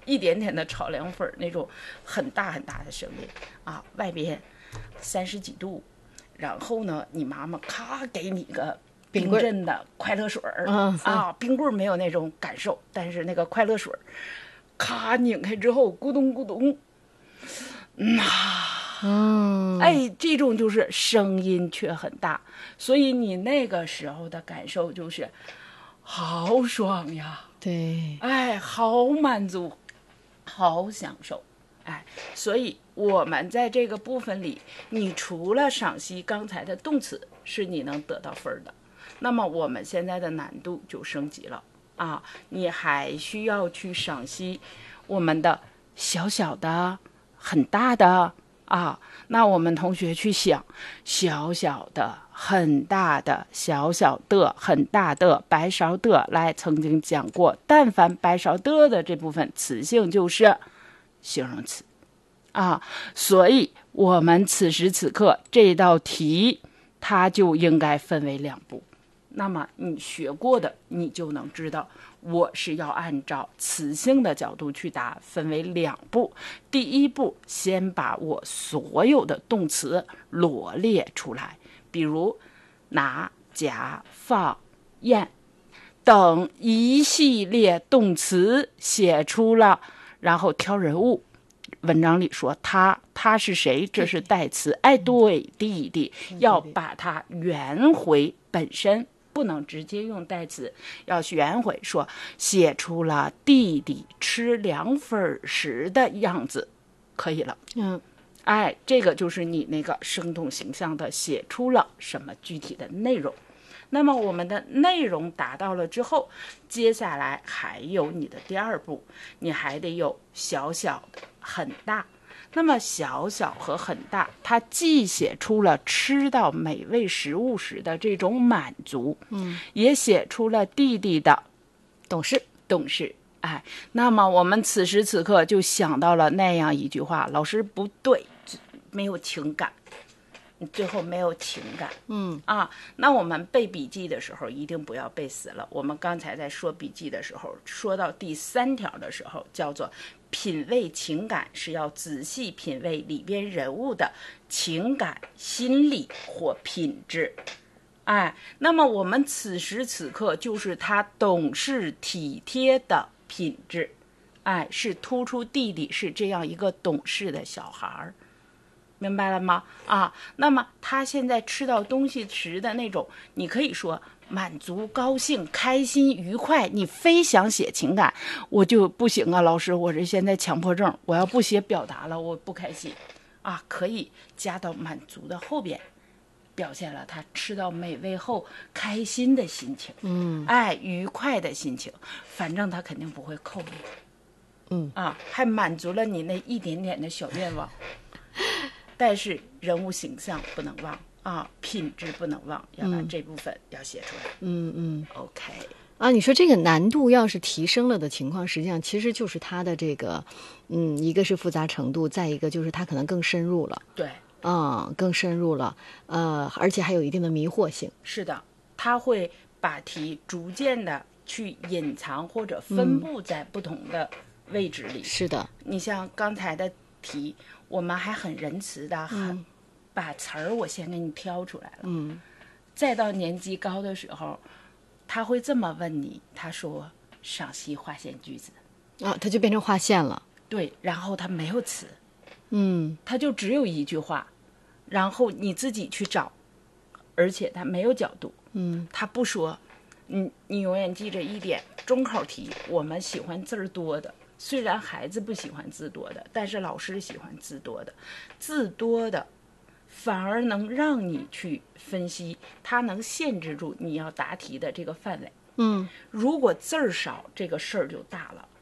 一点点的炒凉粉那种很大很大的声音啊，外边30几度，然后呢，你妈妈咔给你个冰镇的快乐水啊，冰棍没有那种感受，但是那个快乐水咔拧开之后咕咚咕咚，哎，这种就是声音却很大，所以你那个时候的感受就是好爽呀， 对， 哎，好满足，好享受，哎，所以我们在这个部分里，你除了赏析刚才的动词是你能得到分的，那么我们现在的难度就升级了啊，你还需要去赏析我们的小小的、很大的啊。那我们同学去想，小小的、很大的、小小的、很大的、白勺的，来，曾经讲过，但凡白勺的这部分词性就是形容词啊，所以我们此时此刻这道题，它就应该分为2步。那么你学过的，你就能知道，我是要按照词性的角度去答，分为2步。第一步，先把我所有的动词罗列出来，比如拿、夹、放、咽等一系列动词写出了，然后挑人物。文章里说他是谁？这是代词。哎，对，弟弟，要把它圆回本身。不能直接用代词，要圆回说写出了弟弟吃凉粉时的样子，可以了。哎，这个就是你那个生动形象的写出了什么具体的内容。那么我们的内容达到了之后，接下来还有你的第2步，你还得有小小的、很大。那么小小和很大，它既写出了吃到美味食物时的这种满足，也写出了弟弟的懂事。哎，那么我们此时此刻就想到了那样一句话，老师不对，没有情感，你最后没有情感。那我们背笔记的时候一定不要背死了。我们刚才在说笔记的时候，说到第3条的时候，叫做品味情感，是要仔细品味里边人物的情感、心理或品质。哎，那么我们此时此刻就是他懂事体贴的品质，哎，是突出弟弟是这样一个懂事的小孩，明白了吗？啊，那么他现在吃到东西时的那种，你可以说满足、高兴、开心、愉快，你非想写情感，我就不行啊，老师，我这现在强迫症，我要不写表达了，我不开心啊，可以加到满足的后边。表现了他吃到美味后开心的心情，哎，愉快的心情，反正他肯定不会扣你，还满足了你那一点点的小愿望，但是人物形象不能忘啊，品质不能忘，要把这部分要写出来。OK 啊，你说这个难度要是提升了的情况，实际上其实就是它的这个，一个是复杂程度，再一个就是它可能更深入了。 对。 更深入了，而且还有一定的迷惑性。 是的，他会把题逐渐的去隐藏或者分布在不同的位置里。 是的， 你像刚才的题，我们还很仁慈的，把词儿我先给你挑出来了。再到年级高的时候，他会这么问你，他说赏析划线句子啊，他就变成划线了。 对，然后他没有词，他就只有一句话。然后你自己去找，而且它没有角度，他不说，你永远记着一点，中考题我们喜欢字儿多的，虽然孩子不喜欢字多的，但是老师喜欢字多的，字多的反而能让你去分析，它能限制住你要答题的这个范围。如果字儿少，这个事儿就大了。